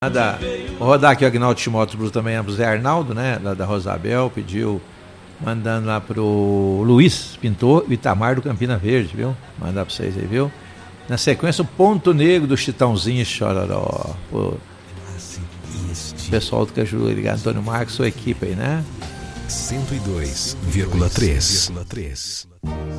Vou rodar aqui o Agnaldo Timóteo Bruno também, pro Zé Arnaldo, né? Da Rosabel, pediu, mandando lá pro Luiz Pintor, Itamar do Campina Verde, viu? Mandar pra vocês aí, viu? Na sequência, o Ponto Negro do Chitãozinho Chororó. O pessoal do Caju ligado, Antônio Marcos, sua equipe aí, né? 102,3.